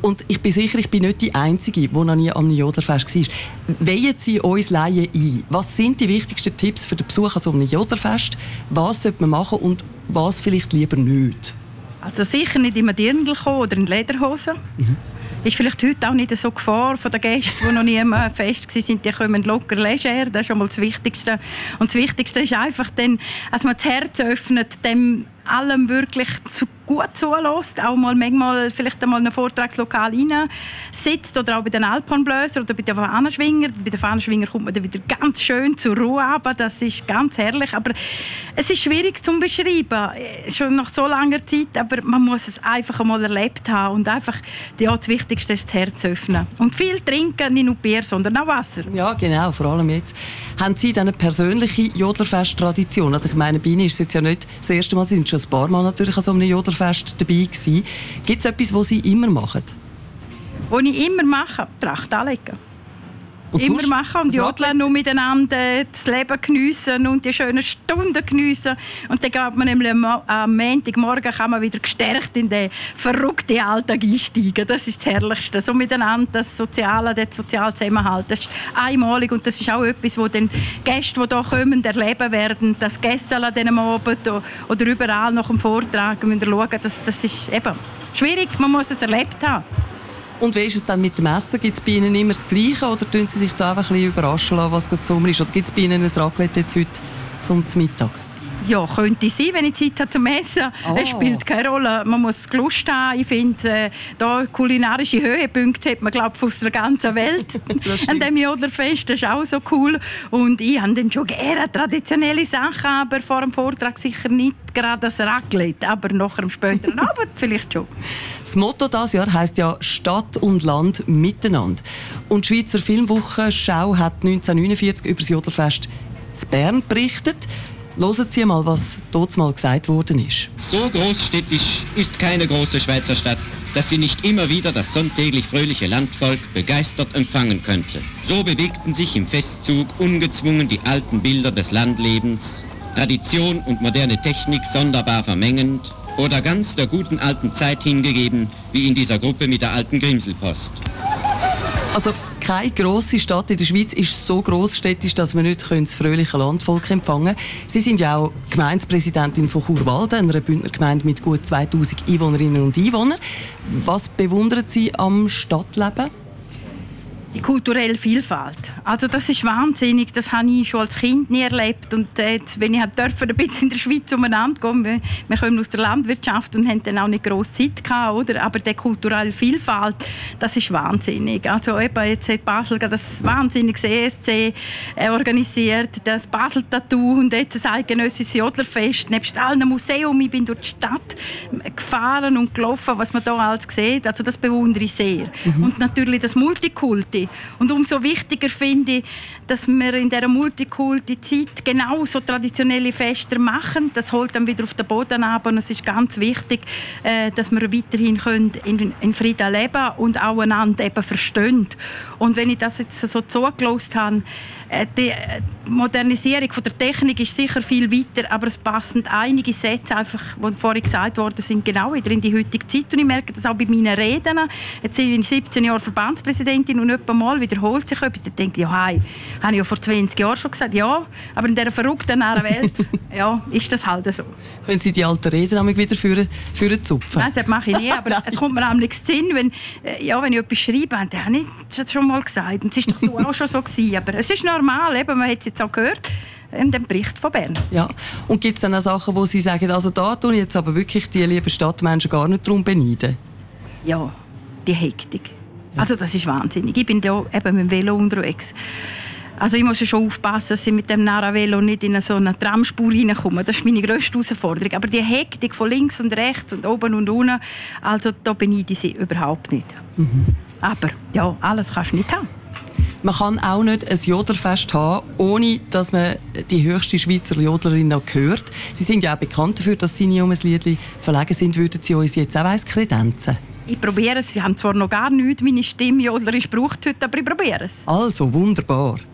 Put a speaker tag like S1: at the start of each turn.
S1: Und ich bin sicher, ich bin nicht die Einzige, die noch nie am Jodlerfest war. Weihen Sie uns Laien ein? Was sind die wichtigsten Tipps für den Besuch an so einem Jodlerfest? Was sollte man machen und was vielleicht lieber nicht?
S2: Also sicher nicht in einem Dirndl kommen oder in Lederhosen. Ist vielleicht heute auch nicht so Gefahr von den Gästen, die noch nie am Fest waren. Die kommen locker leger. Das ist schon mal das Wichtigste. Und das Wichtigste ist einfach, dann, dass man das Herz öffnet, dem allem wirklich gut zulässt, auch mal manchmal vielleicht einmal in ein Vortragslokal sitzt oder auch bei den Alphornbläsern oder bei den Fahnenschwinger. Bei den Fahnenschwinger kommt man dann wieder ganz schön zur Ruhe runter. Das ist ganz herrlich, aber es ist schwierig zu beschreiben, schon nach so langer Zeit, aber man muss es einfach einmal erlebt haben und einfach, ja, das Wichtigste ist das Herz öffnen. Und viel trinken, nicht nur Bier, sondern auch Wasser.
S1: Ja, genau, vor allem jetzt. Haben Sie eine persönliche Jodlerfest-Tradition? Also ich meine, bei Ihnen ist es jetzt ja nicht das erste Mal, Sie sind schon ein paar Mal natürlich an so einem Jodlerfest dabei gewesen. Gibt es etwas, was Sie immer machen?
S2: Was ich immer mache, Tracht anlegen.
S1: Und
S2: immer machen und jodeln und miteinander das Leben geniessen und die schönen Stunden geniessen. Und dann geht man nämlich am Montagmorgen kann man wieder gestärkt in den verrückten Alltag einsteigen. Das ist das Herrlichste. So miteinander, das soziale Zusammenhalt, das ist einmalig und das ist auch etwas, wo den Gäste, die hier kommen, erleben werden. Das Gäste an diesem Abend oder überall nach dem Vortrag müssen schauen, das ist eben schwierig, man muss es erlebt haben.
S1: Und wie ist es dann mit dem Essen? Gibt es bei Ihnen immer das Gleiche oder tun Sie sich da einfach ein bisschen überraschen lassen, was gerade Sommer ist? Oder gibt es bei Ihnen ein Raclette jetzt heute zum Mittag?
S2: Ja, könnte sein, wenn ich Zeit habe zum Essen. Es spielt keine Rolle. Man muss Lust haben. Ich finde, da kulinarische Höhepunkte hat man, glaube ich, aus der ganzen Welt. An diesem Jodlerfest, das ist auch so cool. Und ich habe dann schon gerne traditionelle Sachen, aber vor dem Vortrag sicher nicht gerade das Raclette, aber nach einem späteren Abend vielleicht schon.
S1: Das Motto dieses Jahr heisst ja «Stadt und Land miteinander». Und die Schweizer Filmwochenschau hat 1949 über das Jodlerfest in Bern berichtet. Hören Sie mal, was dort mal gesagt worden ist.
S3: So großstädtisch ist keine große Schweizer Stadt, dass sie nicht immer wieder das sonntäglich fröhliche Landvolk begeistert empfangen könnte. So bewegten sich im Festzug ungezwungen die alten Bilder des Landlebens, Tradition und moderne Technik sonderbar vermengend oder ganz der guten alten Zeit hingegeben, wie in dieser Gruppe mit der alten Grimselpost.
S1: Also keine grosse Stadt in der Schweiz ist so grossstädtisch, dass man nicht das fröhliche Landvolk empfangen können. Sie sind ja auch Gemeindepräsidentin von Churwalden, einer Bündner Gemeinde mit gut 2000 Einwohnerinnen und Einwohnern. Was bewundern Sie am Stadtleben?
S2: Die kulturelle Vielfalt. Also das ist wahnsinnig. Das habe ich schon als Kind nie erlebt. Und jetzt, wenn ich ein bisschen in der Schweiz umeinander gehe, wir kommen aus der Landwirtschaft und haben dann auch nicht grosse Zeit gehabt, oder? Aber die kulturelle Vielfalt, das ist wahnsinnig. Also eben, jetzt hat Basel das wahnsinnige ESC organisiert, das Basel-Tattoo und jetzt das eidgenössische Jodlerfest. Nebst allen Museum, ich bin durch die Stadt gefahren und gelaufen, was man hier alles sieht. Also das bewundere ich sehr. Und natürlich das Multikulti. Und umso wichtiger finde ich, dass wir in dieser Multikulti-Zeit genau so traditionelle Feste machen. Das holt dann wieder auf den Boden ab. Und es ist ganz wichtig, dass wir weiterhin in Frieden leben können und auch einander eben verstehen. Und wenn ich das jetzt so zugelassen habe, die Modernisierung von der Technik ist sicher viel weiter, aber es passen einige Sätze, einfach, die vorhin gesagt worden sind, genau wieder in die heutige Zeit. Und ich merke das auch bei meinen Reden. Jetzt bin ich 17 Jahre Verbandspräsidentin und etwa mal wiederholt sich etwas. Dann denke ich, ja, habe ich ja vor 20 Jahren schon gesagt, ja, aber in dieser verrückten Welt ja, ist das halt so.
S1: Können Sie die alten Reden wieder für zupfen?
S2: Nein, das mache ich nie, aber es kommt mir nämlich Sinn, wenn ich etwas schreibe, dann habe ich das schon mal gesagt. Und es war doch auch schon so gewesen, aber es ist normal, eben, man hat es jetzt auch gehört in dem Bericht von Bern.
S1: Ja. Und gibt es dann auch Sachen, wo Sie sagen, also da tue ich jetzt aber wirklich die lieben Stadtmenschen gar nicht darum beneiden?
S2: Ja, die Hektik. Ja. Also das ist wahnsinnig. Ich bin da eben mit dem Velo unterwegs. Also ich muss ja schon aufpassen, dass ich mit dem Naravelo nicht in so eine Tramspur reinkomme. Das ist meine grösste Herausforderung. Aber die Hektik von links und rechts und oben und unten, also da beneide ich sie überhaupt nicht. Aber ja, alles kannst du nicht haben.
S1: Man kann auch nicht ein Jodlerfest haben, ohne dass man die höchste Schweizer Jodlerin noch hört. Sie sind ja auch bekannt dafür, dass Sie nie um ein Liedchen verlegen sind. Würden Sie uns jetzt auch kredenzen?
S2: Ich probiere es. Sie haben zwar noch gar nichts, meine Stimme jodlerisch braucht heute, aber ich probiere es.
S1: Also, wunderbar.